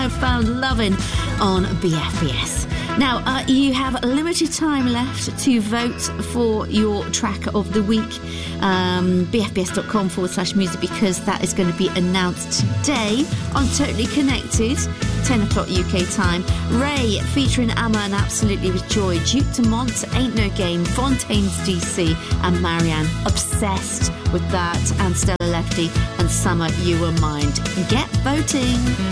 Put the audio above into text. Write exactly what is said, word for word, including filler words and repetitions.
have found loving on B F B S. Now, uh, you have limited time left to vote for your track of the week. Um, bfbs.com forward slash music, because that is going to be announced today on Totally Connected, ten o'clock U K time. Ray featuring Amma and Absolutely with Joy, Duke Dumont, Ain't No Game, Fontaine's D C, and Marianne, obsessed with that, and Stella Lefty and Summer You Were Mine. Get voting.